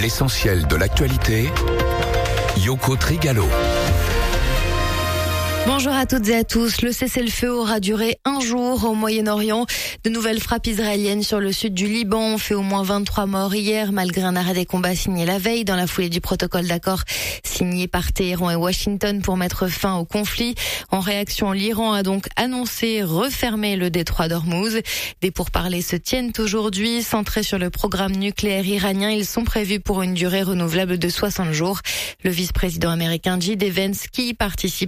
L'essentiel de l'actualité, Yoko Trigalo. Bonjour à toutes et à tous. Le cessez-le-feu aura duré un jour au Moyen-Orient. De nouvelles frappes israéliennes sur le sud du Liban ont fait au moins 23 morts hier, malgré un arrêt des combats signé la veille dans la foulée du protocole d'accord signé par Téhéran et Washington pour mettre fin au conflit. En réaction, l'Iran a donc annoncé refermer le détroit d'Ormuz. Des pourparlers se tiennent aujourd'hui, centrés sur le programme nucléaire iranien. Ils sont prévus pour une durée renouvelable de 60 jours. Le vice-président américain J.D. Vance, qui participe